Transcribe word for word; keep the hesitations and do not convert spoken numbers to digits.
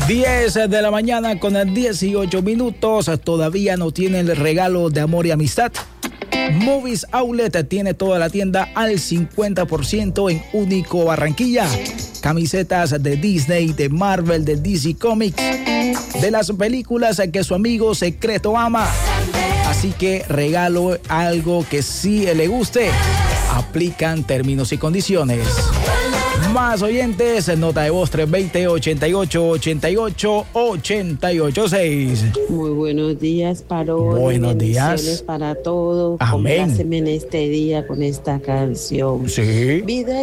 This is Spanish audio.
diez de la mañana con dieciocho minutos. Todavía no tiene el regalo de amor y amistad. Movies Outlet tiene toda la tienda al cincuenta por ciento en Único Barranquilla. Camisetas de Disney, de Marvel, de D C Comics, de las películas que su amigo secreto ama. Así que regalo algo que sí le guste. Aplican términos y condiciones. Más oyentes, nota de voz tres dos cero, ochenta y ocho, ochenta y ocho, ochenta y ocho seis. Muy buenos días, Parodi. Buenos días. Para todos. Amén. Compláceme en este día con esta canción. Sí. Vida